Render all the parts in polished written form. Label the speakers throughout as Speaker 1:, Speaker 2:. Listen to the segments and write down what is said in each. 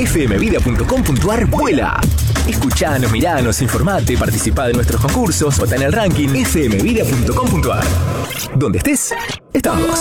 Speaker 1: fmvida.com.ar vuela. Escuchanos, miranos, informate, participá de nuestros concursos, vota en el ranking fmvida.com.ar. Donde estés, estamos.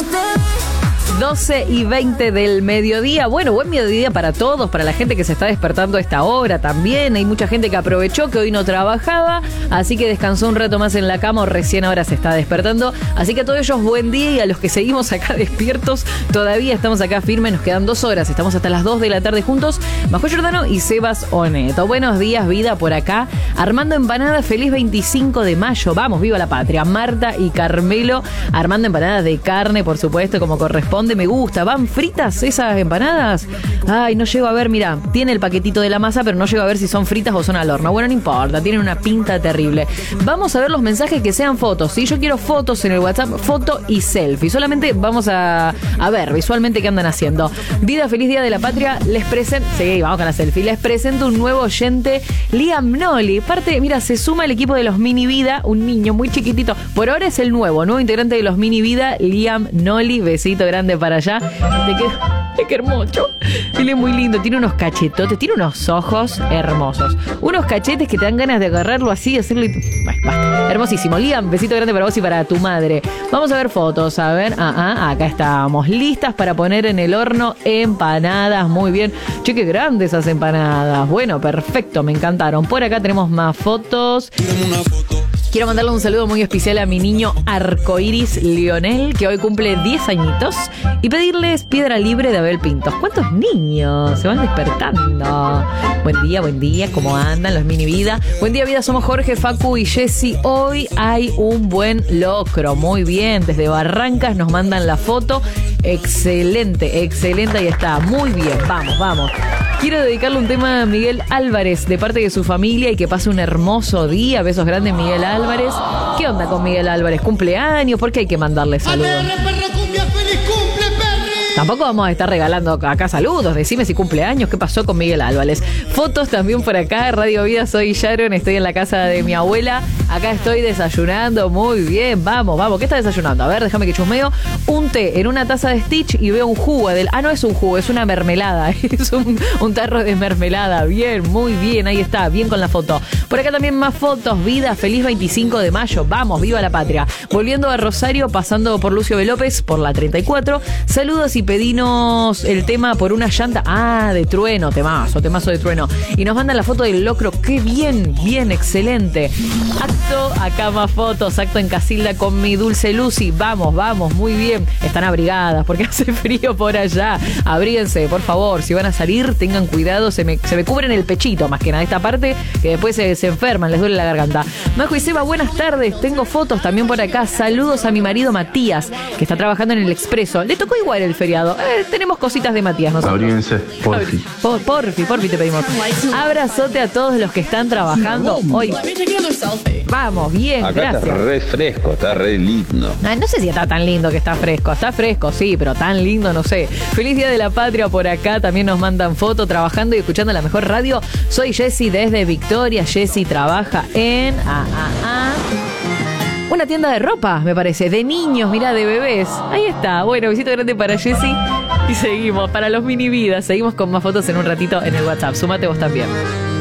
Speaker 2: 12:20 del mediodía. Bueno, buen mediodía para todos, para la gente que se está despertando a esta hora también. Hay mucha gente que aprovechó que hoy no trabajaba, así que descansó un rato más en la cama o recién ahora se está despertando. Así que a todos ellos buen día, y a los que seguimos acá despiertos, todavía estamos acá firmes, nos quedan 2 horas, estamos hasta las 2 de la tarde juntos. Majo Giordano y Sebas Oneto. Buenos días, vida, por acá. Armando empanadas, feliz 25 de mayo. Vamos, viva la patria. Marta y Carmelo armando empanadas de carne, por supuesto, como corresponde. Me gusta. ¿Van fritas esas empanadas? Ay, no llego a ver, mira, tiene el paquetito de la masa, pero no llego a ver si son fritas o son al horno. Bueno, no importa, tienen una pinta terrible. Vamos a ver los mensajes que sean fotos, ¿sí? Yo quiero fotos en el WhatsApp, foto y selfie. Solamente vamos a ver visualmente qué andan haciendo. Vida, feliz día de la patria. Les presento, sí, vamos con la selfie. Les presento un nuevo oyente, Liam Noli. Parte, mira, se suma al equipo de los Mini Vida, un niño muy chiquitito. Por ahora es el nuevo integrante de los Mini Vida, Liam Noli. Besito grande para allá. Qué hermoso. Él es muy lindo, tiene unos cachetotes, tiene unos ojos hermosos. Unos cachetes que te dan ganas de agarrarlo así y hacerlo. Bueno, basta. Hermosísimo. Liam, besito grande para vos y para tu madre. Vamos a ver fotos, a ver. Acá estamos. Listas para poner en el horno empanadas. Muy bien. Che, qué grandes esas empanadas. Bueno, perfecto, me encantaron. Por acá tenemos más fotos. Una foto. Quiero mandarle un saludo muy especial a mi niño arcoiris Lionel, que hoy cumple 10 añitos, y pedirles piedra libre de Abel Pintos. ¿Cuántos niños se van despertando? Buen día, ¿cómo andan los Mini Vida? Buen día, vida, somos Jorge, Facu y Jessy. Hoy hay un buen locro, muy bien, desde Barrancas nos mandan la foto. Excelente, ahí está, muy bien, vamos. Quiero dedicarle un tema a Miguel Álvarez de parte de su familia y que pase un hermoso día. Besos grandes, Miguel Álvarez. ¿Qué onda con Miguel Álvarez? ¿Cumpleaños? ¿Por qué hay que mandarle saludos? Tampoco vamos a estar regalando acá saludos. Decime si cumpleaños. ¿Qué pasó con Miguel Álvarez? Fotos también por acá. Radio Vida, soy Sharon. Estoy en la casa de mi abuela. Acá estoy desayunando. Muy bien. Vamos. ¿Qué está desayunando? A ver, déjame que chusmeo. Un té en una taza de Stitch y veo un jugo. No es un jugo, es una mermelada. Es un tarro de mermelada. Bien, muy bien. Ahí está. Bien con la foto. Por acá también más fotos. Vida, feliz 25 de mayo. Vamos, viva la patria. Volviendo a Rosario, pasando por Lucio B. López, por la 34. Saludos y pedinos el tema por una llanta. De Trueno, temazo de Trueno. Y nos mandan la foto del locro. Qué bien, excelente. Acto, acá más fotos. Acto en Casilda con mi dulce Lucy. Vamos, muy bien. Están abrigadas porque hace frío por allá. Abríguense, por favor. Si van a salir, tengan cuidado. Se me cubren el pechito, más que nada esta parte, que después se enferman, les duele la garganta. Majo y Seba, buenas tardes. Tengo fotos también por acá. Saludos a mi marido Matías, que está trabajando en el Expreso. Le tocó igual el feriado. Tenemos cositas de Matías nosotros.
Speaker 3: Abríguense, porfi.
Speaker 2: Porfi te pedimos. Abrazote a todos los que están trabajando hoy. Vamos, bien,
Speaker 3: acá
Speaker 2: gracias.
Speaker 3: Está re fresco, está re lindo.
Speaker 2: No sé si está tan lindo que está fresco. Está fresco, sí, pero tan lindo no sé. Feliz Día de la Patria por acá. También nos mandan foto trabajando y escuchando la mejor radio. Soy Jessy desde Victoria. Jessy trabaja en... una tienda de ropa, me parece, de niños, mirá, de bebés. Ahí está. Bueno, besito grande para Jessy. Y seguimos, para los Mini Vidas. Seguimos con más fotos en un ratito en el WhatsApp. Súmate vos también.